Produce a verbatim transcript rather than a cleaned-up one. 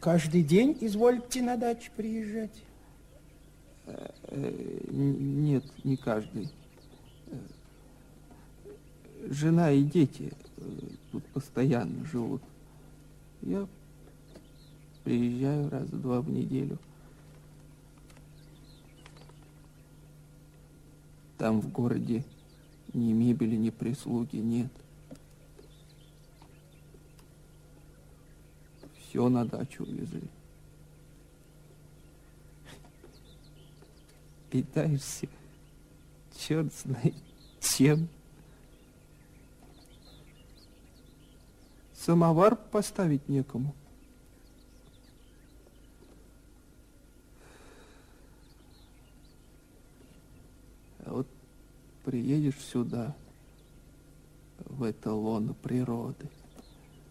каждый день изволите на дачу приезжать? Нет, не каждый. Жена и дети тут постоянно живут. Я приезжаю раз-два в неделю. Там в городе ни мебели, ни прислуги нет. Все на дачу увезли. Питаешься черт знает чем. Самовар поставить некому. А вот приедешь сюда, в это лоно природы,